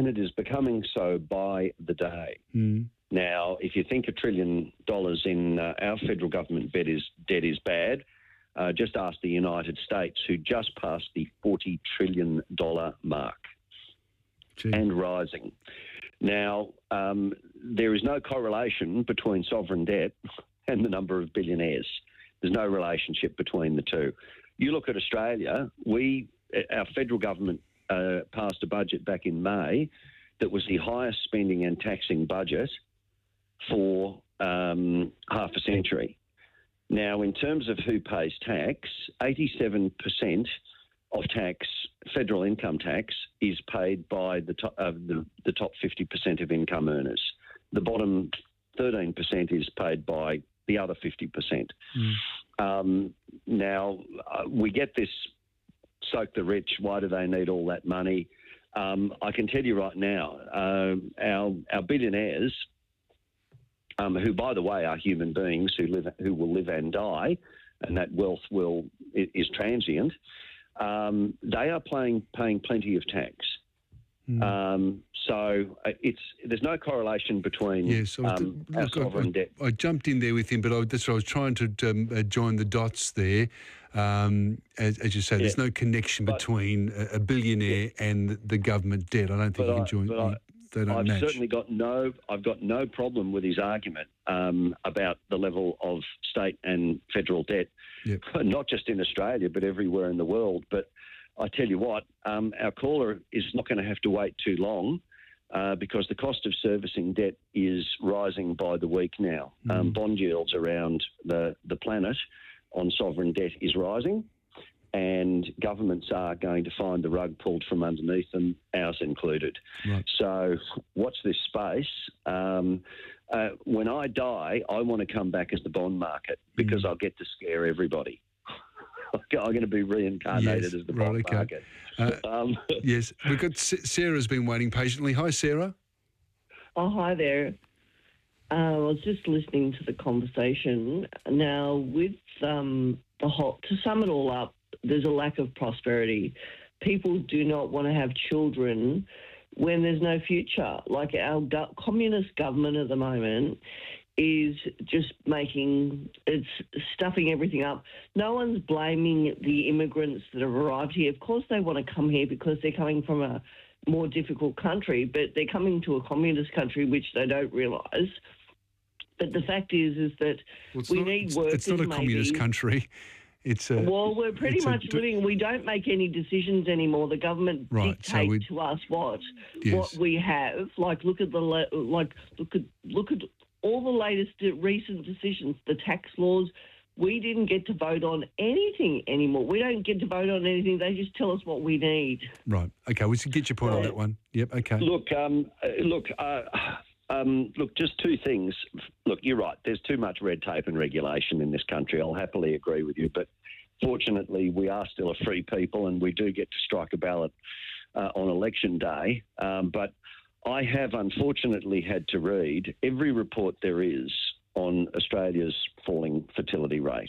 and it is becoming so by the day. Now, if you think $1 trillion in our federal government debt is bad, just ask the United States, who just passed the $40 trillion mark. Gee. And rising. Now, there is no correlation between sovereign debt and the number of billionaires. There's no relationship between the two. You look at Australia, our federal government passed a budget back in May that was the highest spending and taxing budget for half a century. Now, in terms of who pays tax, 87% of tax, federal income tax, is paid by the top 50% of income earners. The bottom 13% is paid by the other 50%. Now, we get this soak the rich, why do they need all that money? I can tell you right now, our billionaires, who, by the way, are human beings who will live and die, and that wealth is transient, they are paying plenty of tax. So there's no correlation between our sovereign debt. I jumped in there with him, but that's what I was trying to join the dots there. As you say, there's no connection between a billionaire and the government debt. I don't think you can join. They don't match. I've got no problem with his argument about the level of state and federal debt, not just in Australia but everywhere in the world. But I tell you what, our caller is not going to have to wait too long because the cost of servicing debt is rising by the week now. Bond yields around the planet on sovereign debt is rising, and governments are going to find the rug pulled from underneath them, ours included. Right. So watch this space. When I die, I want to come back as the bond market because I'll get to scare everybody. I'm going to be reincarnated as the bond market. Yes, we've got Sarah's been waiting patiently. Hi, Sarah. Oh, hi there. I was just listening to the conversation. Now, with to sum it all up, there's a lack of prosperity. People do not want to have children when there's no future. Like our communist government at the moment is just it's stuffing everything up. No one's blaming the immigrants that have arrived here. Of course they want to come here because they're coming from a more difficult country, but they're coming to a communist country, which they don't realise. But the fact is that we need workers. It's not a communist country. We're pretty much living. We don't make any decisions anymore. The government dictates to us what we have. Like look at all the latest recent decisions, the tax laws. We didn't get to vote on anything anymore. We don't get to vote on anything. They just tell us what we need. Right. Okay. We should get your point on that one. Yep. Okay. Look, just two things. Look, you're right. There's too much red tape and regulation in this country. I'll happily agree with you. But fortunately, we are still a free people and we do get to strike a ballot on election day. But I have unfortunately had to read every report there is on Australia's falling fertility rate.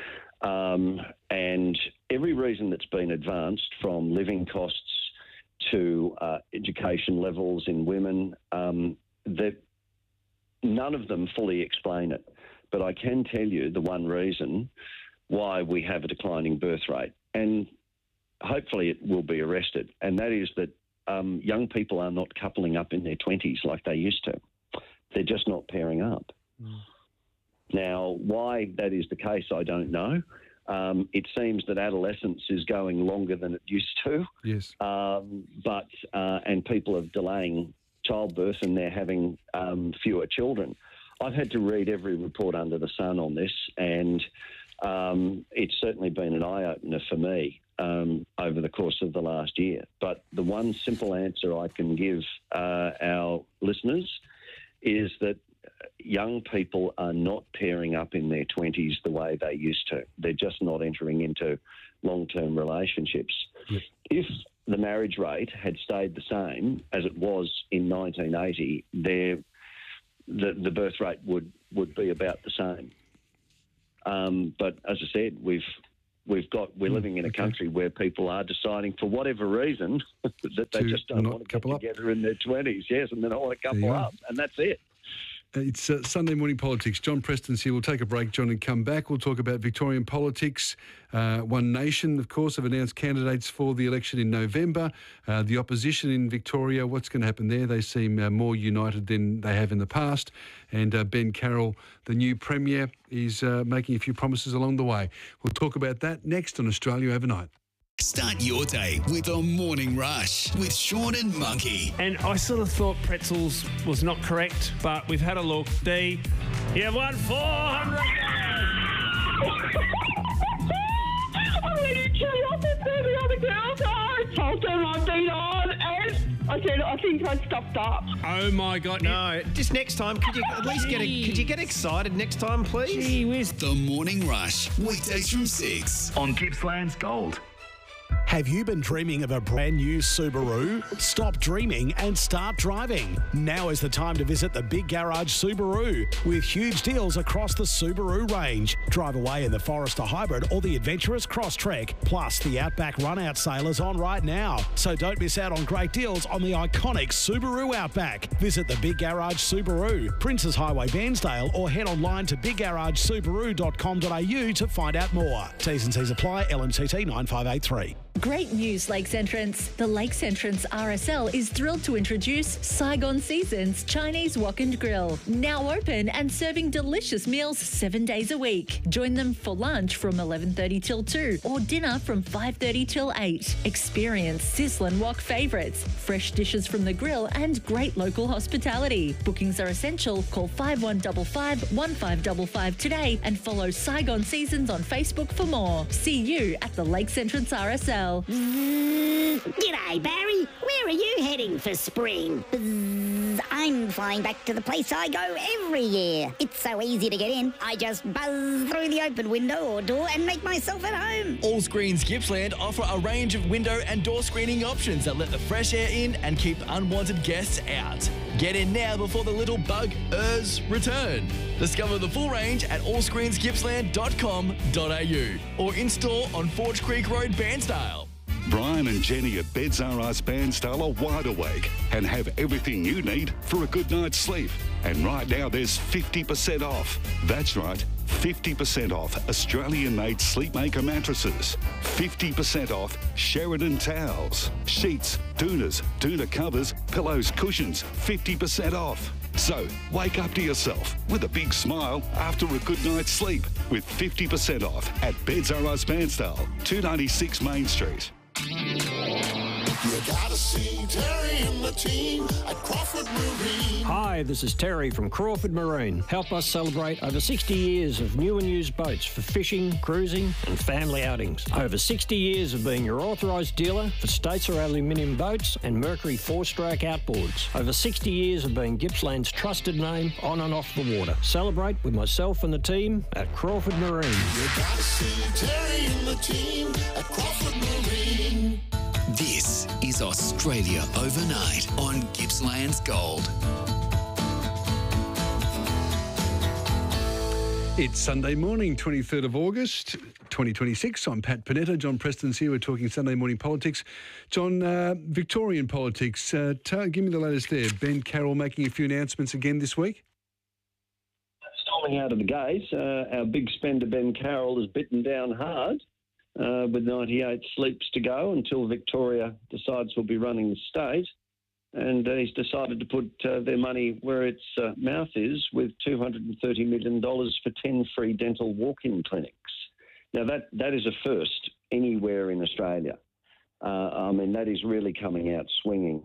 And every reason that's been advanced, from living costs to education levels in women, that none of them fully explain it. But I can tell you the one reason why we have a declining birth rate, and hopefully it will be arrested, and that is that young people are not coupling up in their 20s like they used to. They're just not pairing up. Now, why that is the case, I don't know. It seems that adolescence is going longer than it used to. Yes. And people are delaying childbirth and they're having fewer children. I've had to read every report under the sun on this, and it's certainly been an eye-opener for me over the course of the last year. But the one simple answer I can give our listeners is that young people are not pairing up in their 20s the way they used to. They're just not entering into long-term relationships. Yep. If the marriage rate had stayed the same as it was in 1980, the birth rate would be about the same. But as I said, we've we're living in a country where people are deciding for whatever reason that they just don't want to get together in their 20s, yes, and then I want to couple up, and that's it. It's Sunday Morning Politics. John Preston's here. We'll take a break, John, and come back. We'll talk about Victorian politics. One Nation, of course, have announced candidates for the election in November. The opposition in Victoria, what's going to happen there? They seem more united than they have in the past. And Ben Carroll, the new Premier, is making a few promises along the way. We'll talk about that next on Australia Overnight. Start your day with the Morning Rush with Sean and Monkey. And I sort of thought pretzels was not correct, but we've had a look. D, you won 400. I'm ready to kill off with the other girls. I told them I've been on, and I said I think I stuffed up. Oh my God! No, just next time. Could you at least could you get excited next time, please? Gee whiz. The Morning Rush, weekdays from 6 on Gippsland's Gold. Have you been dreaming of a brand new Subaru? Stop dreaming and start driving. Now is the time to visit the Big Garage Subaru with huge deals across the Subaru range. Drive away in the Forester Hybrid or the adventurous Crosstrek. Plus, the Outback Run-Out sale is on right now. So don't miss out on great deals on the iconic Subaru Outback. Visit the Big Garage Subaru, Princes Highway, Bairnsdale, or head online to biggaragesubaru.com.au to find out more. T's and C's apply. LMCT 9583. Great news, Lakes Entrance. The Lakes Entrance RSL is thrilled to introduce Saigon Seasons Chinese Wok and Grill. Now open and serving delicious meals 7 days a week. Join them for lunch from 11:30 till 2 or dinner from 5:30 till 8. Experience sizzling wok favourites, fresh dishes from the grill and great local hospitality. Bookings are essential. Call 5155 1555 today and follow Saigon Seasons on Facebook for more. See you at the Lakes Entrance RSL. G'day, Barry. Where are you heading for spring? I'm flying back to the place I go every year. It's so easy to get in. I just buzz through the open window or door and make myself at home. All Screens Gippsland offer a range of window and door screening options that let the fresh air in and keep unwanted guests out. Get in now before the little bug-ers return. Discover the full range at allscreensgippsland.com.au or in store on Forge Creek Road, Bairnsdale. Brian and Jenny at Beds R Us Bairnsdale are wide awake and have everything you need for a good night's sleep. And right now there's 50% off. That's right, 50% off Australian-made Sleepmaker mattresses, 50% off Sheridan towels, sheets, doonas, doona covers, pillows, cushions, 50% off. So, wake up to yourself with a big smile after a good night's sleep with 50% off at Beds R Us Bairnsdale, 296 Main Street. You gotta see Terry and the team at Crawford Marine. Hi, this is Terry from Crawford Marine. Help us celebrate over 60 years of new and used boats for fishing, cruising and family outings. Over 60 years of being your authorised dealer for Statesar aluminium boats and Mercury 4-stroke outboards. Over 60 years of being Gippsland's trusted name on and off the water. Celebrate with myself and the team at Crawford Marine. You gotta see Terry and the team at Crawford Marine. This is Australia Overnight on Gippsland's Gold. It's Sunday morning, 23rd of August, 2026. I'm Pat Panetta. John Preston's here. We're talking Sunday morning politics. John, Victorian politics. Give me the latest there. Ben Carroll making a few announcements again this week. Storming out of the gate, our big spender Ben Carroll is bitten down hard. With 98 sleeps to go until Victoria decides we'll be running the state. And he's decided to put their money where its mouth is with $230 million for 10 free dental walk-in clinics. Now, that is a first anywhere in Australia. I mean, that is really coming out swinging.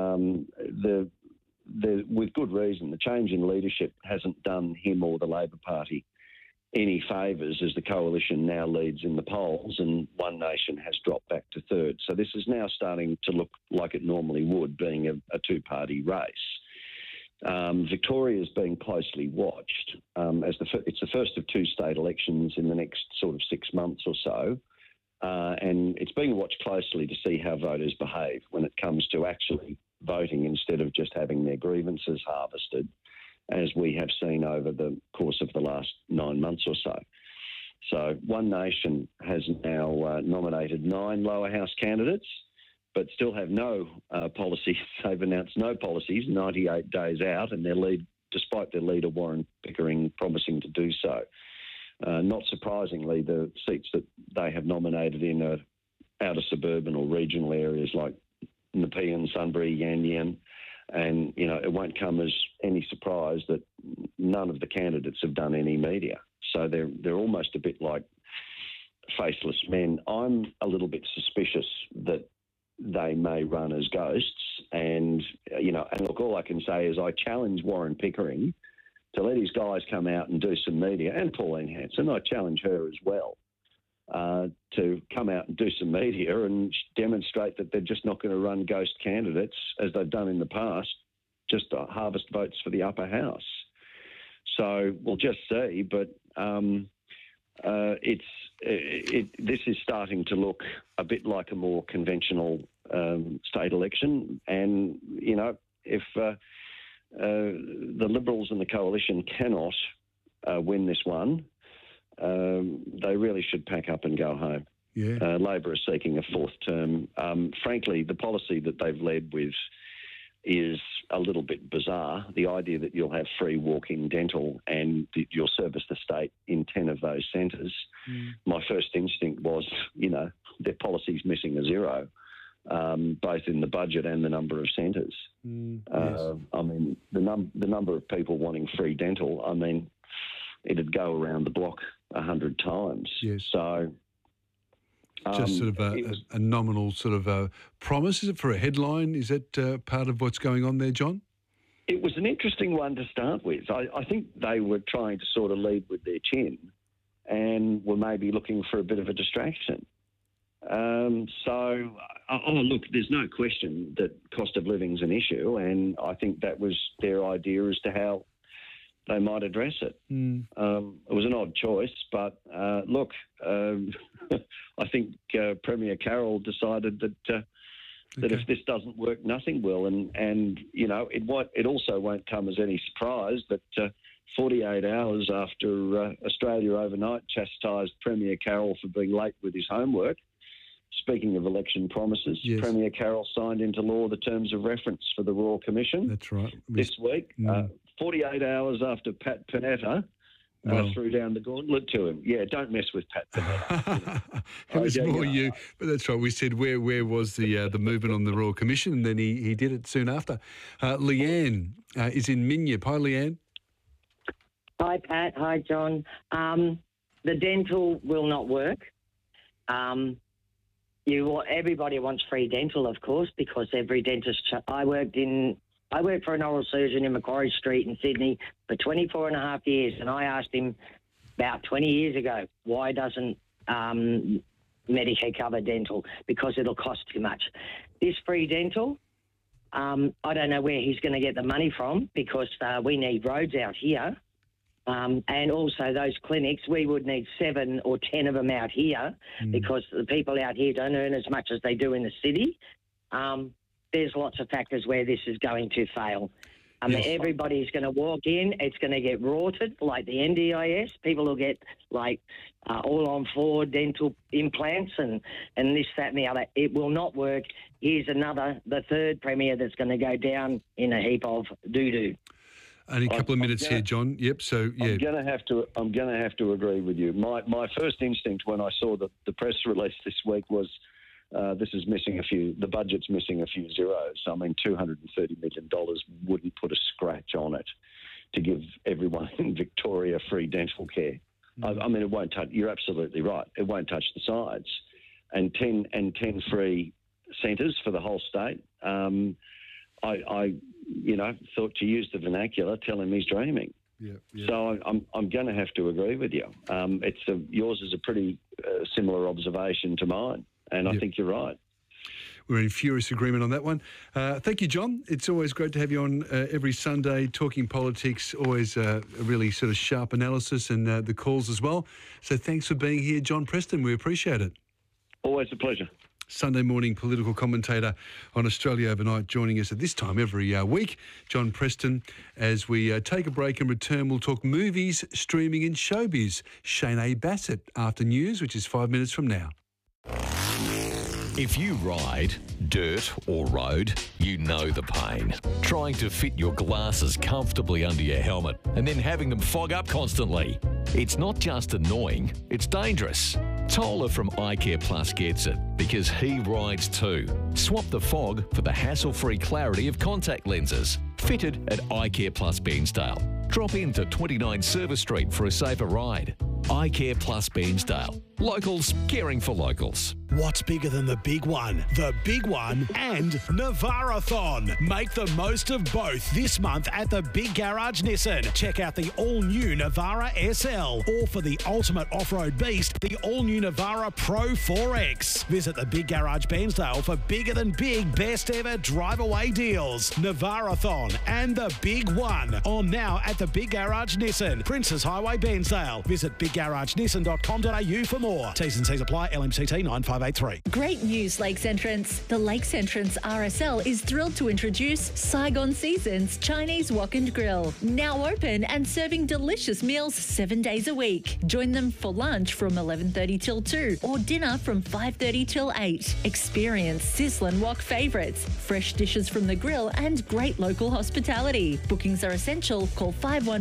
With good reason, the change in leadership hasn't done him or the Labor Party any favours as the coalition now leads in the polls and One Nation has dropped back to third. So this is now starting to look like it normally would, being a two-party race. Victoria is being closely watched as it's the first of two state elections in the next sort of 6 months or so, and it's being watched closely to see how voters behave when it comes to actually voting instead of just having their grievances harvested, as we have seen over the course of the last 9 months or so. So One Nation has now nominated 9 lower house candidates, but still have no policies. They've announced no policies 98 days out, and despite their leader Warren Pickering promising to do so. Not surprisingly, the seats that they have nominated in are outer suburban or regional areas like Nepean, Sunbury, Yan Yan, and it won't come as any surprise that none of the candidates have done any media. So they're almost a bit like faceless men. I'm a little bit suspicious that they may run as ghosts, and look, all I can say is I challenge Warren Pickering to let his guys come out and do some media, and Pauline Hanson, I challenge her as well, to come out and do some media and demonstrate that they're just not going to run ghost candidates as they've done in the past, just to harvest votes for the upper house. So we'll just see, but this is starting to look a bit like a more conventional state election, and if the Liberals and the Coalition cannot win this one, they really should pack up and go home. Yeah. Labor is seeking a 4th term. Frankly, the policy that they've led with is a little bit bizarre. The idea that you'll have free walk-in dental and that you'll service the state in 10 of those centres. My first instinct was, their policy's missing a zero, both in the budget and the number of centres. Yes. I mean, the number of people wanting free dental, it'd go around the block 100 times. Yes. So just sort of a nominal sort of promise. Is it for a headline? Is that part of what's going on there, John? It was an interesting one to start with. I think they were trying to sort of lead with their chin and were maybe looking for a bit of a distraction. Look, there's no question that cost of living's an issue, and I think that was their idea as to how they might address it. It was an odd choice, but look, I think Premier Carroll decided that if this doesn't work, nothing will, and it also won't come as any surprise that 48 hours after Australia Overnight chastised Premier Carroll for being late with his homework. Speaking of election promises, yes. Premier Carroll signed into law the terms of reference for the Royal Commission. That's right. This week, 48 hours after Pat Panetta threw down the gauntlet to him. Yeah, don't mess with Pat Panetta. It was more you, but that's right. We said where was the movement on the Royal Commission, and then he did it soon after. Leanne is in Minyip. Hi, Leanne. Hi, Pat. Hi, John. The dental will not work. Everybody wants free dental, of course, because every dentist. I worked for an oral surgeon in Macquarie Street in Sydney for 24 and a half years, and I asked him about 20 years ago, why doesn't Medicare cover dental? Because it'll cost too much. This free dental, I don't know where he's going to get the money from, because we need roads out here. And also those clinics, we would need 7 or 10 of them out here, because the people out here don't earn as much as they do in the city. There's lots of factors where this is going to fail. Everybody's going to walk in, it's going to get rorted like the NDIS. People will get all-on-4 dental implants and this, that and the other. It will not work. Here's the third Premier that's going to go down in a heap of doo-doo. Only a couple of minutes here, John. Yep. So yeah, I'm going to have to agree with you. My first instinct when I saw the press release this week was this is missing a few. The budget's missing a few zeros. I mean, $230 million wouldn't put a scratch on it to give everyone in Victoria free dental care. I mean, it won't touch. You're absolutely right. It won't touch the sides, and 10 free centres for the whole state. I thought, to use the vernacular, tell him he's dreaming. Yeah. So I'm going to have to agree with you. Yours is a pretty similar observation to mine, and I think you're right. We're in furious agreement on that one. Thank you, John. It's always great to have you on every Sunday talking politics, always a really sort of sharp analysis and the calls as well. So thanks for being here, John Preston. We appreciate it. Always a pleasure. Sunday morning political commentator on Australia Overnight, joining us at this time every week, John Preston. As we take a break and return, we'll talk movies, streaming and showbiz. Shane Bassett after news, which is 5 minutes from now. If you ride, dirt or road, you know the pain. Trying to fit your glasses comfortably under your helmet and then having them fog up constantly. It's not just annoying, it's dangerous. Toller from iCare Plus gets it because he rides too. Swap the fog for the hassle-free clarity of contact lenses. Fitted at iCare Plus Bairnsdale. Drop into 29 Service Street for a safer ride. iCare Plus Bairnsdale. Locals caring for locals. What's bigger than the big one? The Big One and Navarathon. Make the most of both this month at the Big Garage Nissan. Check out the all-new Navara SL, or for the ultimate off-road beast, the all-new Navara Pro 4X. Visit the Big Garage Bairnsdale for bigger than big, best ever drive-away deals. Navarathon and the Big One on now at the Big Garage Nissan, Princes Highway, Bairnsdale. Visit biggaragenissan.com.au for more. T's and C's apply. LMCT 9583. Great news, Lakes Entrance. The Lakes Entrance RSL is thrilled to introduce Saigon Seasons Chinese Wok and Grill. Now open and serving delicious meals 7 days a week. Join them for lunch from 11:30 till 2 or dinner from 5:30 till 8. Experience sizzling wok favourites, fresh dishes from the grill and great local hospitality. Bookings are essential. Call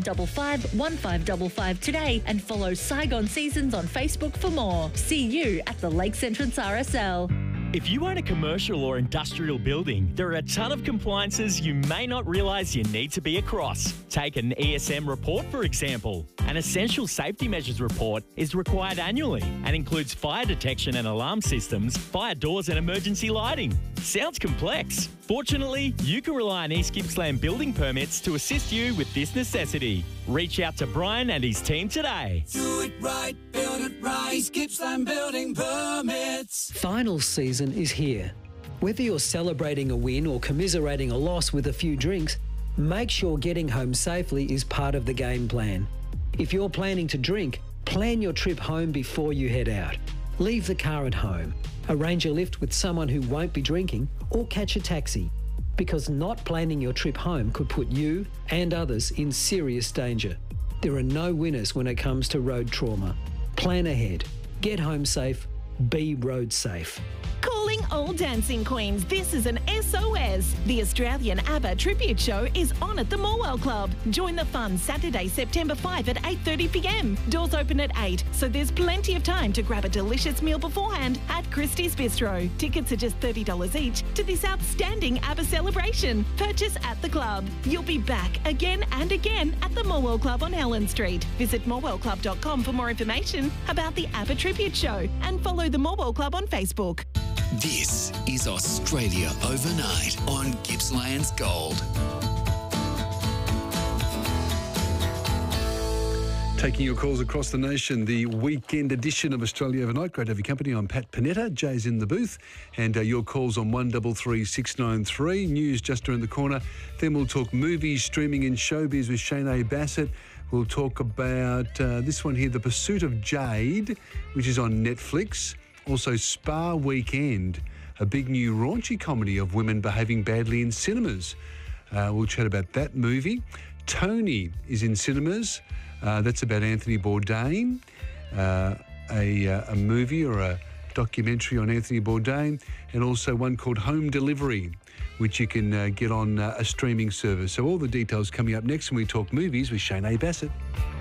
5155 1555 today and follow Saigon Seasons on Facebook for more. See you at the Lakes Entrance RSL. If you own a commercial or industrial building, there are a ton of compliances you may not realise you need to be across. Take an ESM report, for example. An essential safety measures report is required annually and includes fire detection and alarm systems, fire doors and emergency lighting. Sounds complex. Fortunately, you can rely on East Gippsland Building Permits to assist you with this necessity. Reach out to Brian and his team today. Do it right, build it right. East Gippsland Building Permits. Finals season is here. Whether you're celebrating a win or commiserating a loss with a few drinks, make sure getting home safely is part of the game plan. If you're planning to drink, plan your trip home before you head out. Leave the car at home. Arrange a lift with someone who won't be drinking or catch a taxi, because not planning your trip home could put you and others in serious danger. There are no winners when it comes to road trauma. Plan ahead. Get home safe. Be road safe. Calling all dancing queens, this is an SOS. The Australian ABBA Tribute Show is on at the Morwell Club. Join the fun Saturday, September 5 at 8:30pm. Doors open at 8, so there's plenty of time to grab a delicious meal beforehand at Christie's Bistro. Tickets are just $30 each to this outstanding ABBA celebration. Purchase at the club. You'll be back again and again at the Morwell Club on Helen Street. Visit morwellclub.com for more information about the ABBA Tribute Show and follow the Morwell Club on Facebook. This is Australia Overnight on Gippsland's Gold. Taking your calls across the nation, the weekend edition of Australia Overnight. Great to have your company. I'm Pat Panetta. Jay's in the booth. And your calls on 133 693. News just around the corner. Then we'll talk movies, streaming and showbiz with Shane Bassett. We'll talk about this one here, The Pursuit of Jade, which is on Netflix. Also, Spa Weekend, a big new raunchy comedy of women behaving badly in cinemas. We'll chat about that movie. Tony is in cinemas. That's about Anthony Bourdain, a movie or a documentary on Anthony Bourdain, and also one called Home Delivery, which you can get on a streaming service. So all the details coming up next when we talk movies with Shane Bassett.